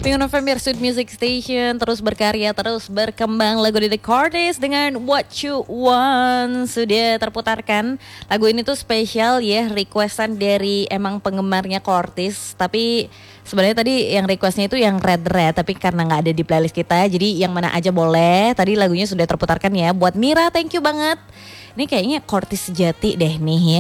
Pengen FM Your Sweet Music Station, terus berkarya, terus berkembang. Lagu dari The Cortez dengan What You Want sudah terputarkan. Lagu ini tuh spesial ya, requestan dari emang penggemarnya Cortez. Tapi sebenarnya tadi yang requestnya itu yang Red, tapi karena nggak ada di playlist kita, jadi yang mana aja boleh. Tadi lagunya sudah terputarkan ya. Buat Mira, thank you banget. Ini kayaknya Cortez sejati deh nih ya.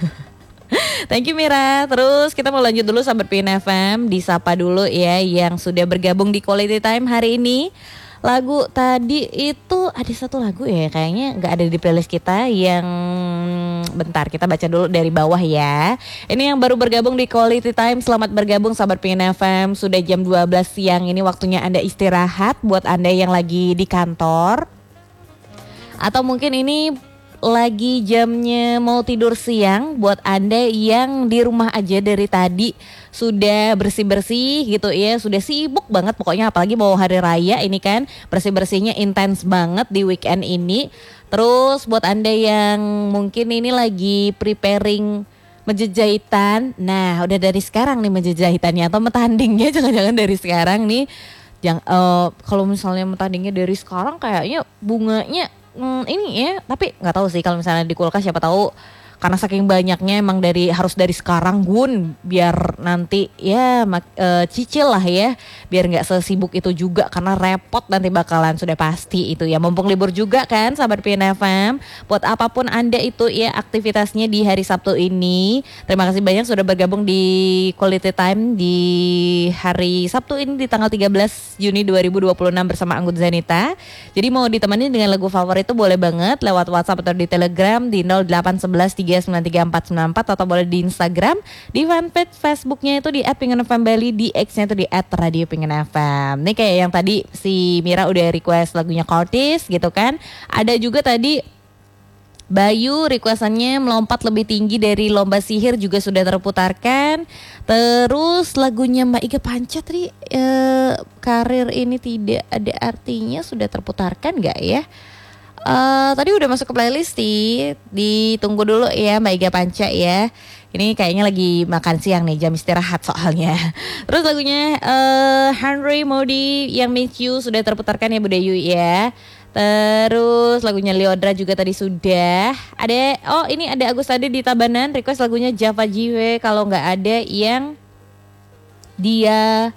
Thank you Mira. Terus kita mau lanjut dulu sahabat PNFM. Disapa dulu ya yang sudah bergabung di Quality Time hari ini. Lagu tadi itu ada satu lagu ya, kayaknya gak ada di playlist kita. Yang bentar kita baca dulu dari bawah ya. Ini yang baru bergabung di Quality Time, selamat bergabung sahabat PNFM. Sudah jam 12 siang, ini waktunya Anda istirahat. Buat Anda yang lagi di kantor, atau mungkin ini lagi jamnya mau tidur siang. Buat Anda yang di rumah aja dari tadi sudah bersih-bersih gitu ya, sudah sibuk banget pokoknya, apalagi mau hari raya ini kan, bersih-bersihnya intens banget di weekend ini. Terus buat Anda yang mungkin ini lagi preparing menjejahitan, nah udah dari sekarang nih menjejahitannya, atau metandingnya jangan-jangan dari sekarang nih. Kalau misalnya metandingnya dari sekarang kayaknya bunganya ini ya, tapi nggak tahu sih kalau misalnya di kulkas, siapa tahu karena saking banyaknya emang harus dari sekarang Gun, biar nanti ya cicil lah ya, biar nggak sesibuk itu juga karena repot nanti bakalan, sudah pasti itu ya. Mumpung libur juga kan sahabat PNFM, buat apapun Anda itu ya aktivitasnya di hari Sabtu ini. Terima kasih banyak sudah bergabung di Quality Time di hari Sabtu ini di tanggal 13 Juni 2026 bersama Anggun Zanita. Jadi mau ditemani dengan lagu favorit itu boleh banget lewat WhatsApp atau di Telegram di 0811 3934494, atau boleh di Instagram di fanpage Facebooknya itu di @pengenfm Bali, di X-nya itu di @radiopengenfm. Ini kayak yang tadi si Mira udah request lagunya Cortez gitu kan. Ada juga tadi Bayu requestannya Melompat Lebih Tinggi dari Lomba Sihir juga sudah terputarkan. Terus lagunya Mbak Ika Panca tadi Karir Ini Tidak Ada Artinya sudah terputarkan gak ya? Tadi udah masuk ke playlist sih. Ditunggu dulu ya Mbak Iga Panca ya. Ini kayaknya lagi makan siang nih, jam istirahat soalnya. Terus lagunya Henry Modi yang Miss You sudah terputarkan ya Bu Deyu ya. Terus lagunya Leodra juga tadi sudah. Ini ada Agus tadi di Tabanan request lagunya Java Jiwe. Kalau nggak ada yang dia.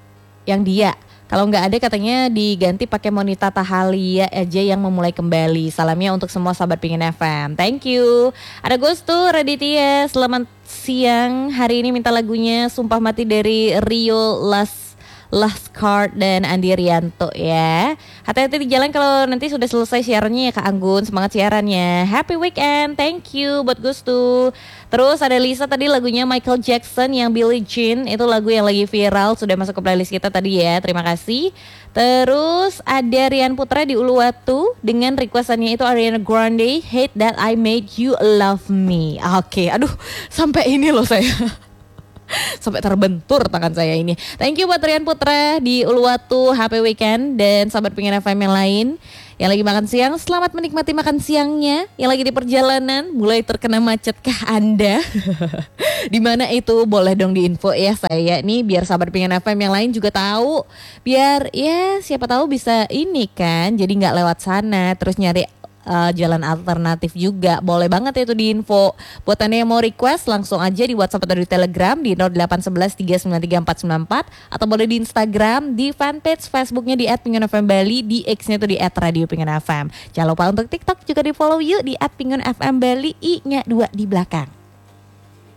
Kalau nggak ada katanya diganti pakai Monita Tahalia aja yang memulai kembali. Salamnya untuk semua sahabat Pingin FM. Thank you. Ada Gustu Raditya, selamat siang. Hari ini minta lagunya Sumpah Mati dari Rio Last Card dan Andi Rianto ya. Hati-hati di jalan kalau nanti sudah selesai siarannya ya Kak Anggun. Semangat siarannya. Happy weekend. Thank you buat Gustu. Terus ada Lisa tadi lagunya Michael Jackson yang Billie Jean, itu lagu yang lagi viral, sudah masuk ke playlist kita tadi ya. Terima kasih. Terus ada Rian Putra di Uluwatu dengan requestannya itu Ariana Grande, Hate That I Made You Love Me. Oke, aduh sampai ini loh saya. Sampai terbentur tangan saya ini. Thank you buat Rian Putra di Uluwatu. Happy weekend. Dan sahabat Pengen FM yang lain yang lagi makan siang, selamat menikmati makan siangnya. Yang lagi di perjalanan, mulai terkena macetkah Anda? Di mana itu boleh dong diinfo ya saya nih, biar sahabat Pengen FM yang lain juga tahu. Biar ya siapa tahu bisa ini kan, jadi nggak lewat sana terus nyari jalan alternatif juga. Boleh banget itu di info. Buat Anda yang mau request langsung aja di WhatsApp atau di Telegram di 0811 39344, atau boleh di Instagram di fanpage Facebooknya di @pengenfm Bali, di X-nya itu di @radiopengenfm. Jangan lupa untuk TikTok juga di follow yuk di @pengenfm Bali, i-nya 2 di belakang.